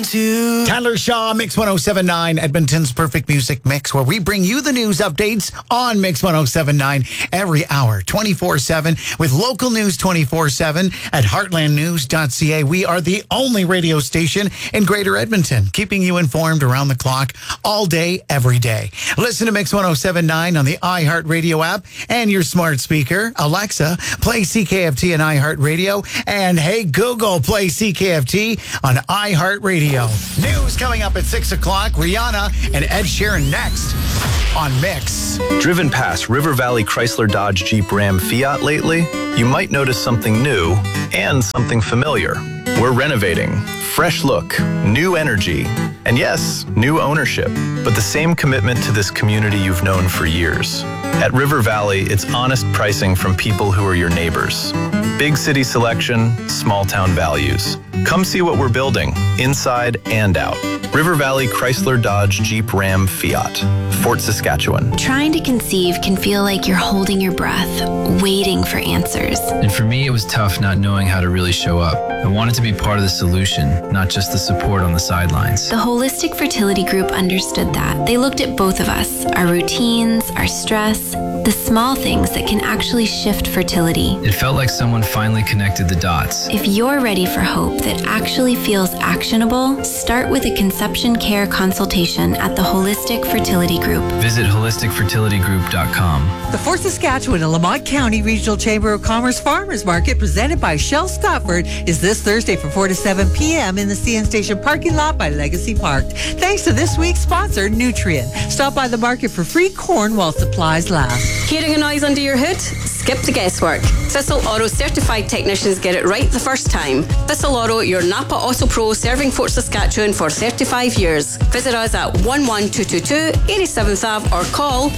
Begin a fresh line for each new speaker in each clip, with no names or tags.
to
Tyler Shaw, Mix 107.9, Edmonton's perfect music mix, where we bring you the news updates on Mix 107.9 every hour, 24/7, with local news 24/7 at heartlandnews.ca. We are the only radio station in Greater Edmonton, keeping you informed around the clock, all day, every day. Listen to Mix 107.9 on the iHeartRadio app and your smart speaker. Alexa, play CKFT on iHeartRadio, and hey, Google, play CKFT on iHeartRadio. News coming up at 6 o'clock. Rihanna and Ed Sheeran next on Mix.
Driven past River Valley Chrysler Dodge Jeep Ram Fiat lately? You might notice something new and something familiar. We're renovating. Fresh look, new energy, and yes, new ownership, but the same commitment to this community you've known for years. At River Valley, it's honest pricing from people who are your neighbors. Big city selection, small town values. Come see what we're building, inside and out. River Valley Chrysler Dodge Jeep Ram Fiat, Fort Saskatchewan.
Trying to conceive can feel like you're holding your breath, waiting for answers.
And for me, it was tough not knowing how to really show up. I wanted to be part of the solution, not just the support on the sidelines.
The Holistic Fertility Group understood that. They looked at both of us, our routines, our stress, the small things that can actually shift fertility.
It felt like someone finally connected the dots.
If you're ready for hope that actually feels actionable, start with a conception care consultation at the Holistic Fertility Group.
Visit holisticfertilitygroup.com.
The Fort Saskatchewan and Lamont County Regional Chamber of Commerce Farmers Market, presented by Shell Scotford, is this Thursday from 4 to 7 p.m. in the CN Station parking lot by Legacy Park. Thanks to this week's sponsor, Nutrien. Stop by the market for free corn while supplies last.
Hearing a noise under your hood? Skip the guesswork. Thistle Auto certified technicians get it right the first time. Thistle Auto, your Napa Auto Pro, serving Fort Saskatchewan for 35 years. Visit us at 11222 87th Ave or call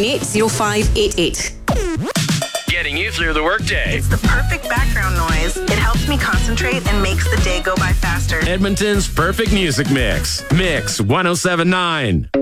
998-0588.
Getting you through the workday.
It's the perfect background noise. It helps me concentrate and makes the day go by faster.
Edmonton's perfect music mix. Mix 107.9.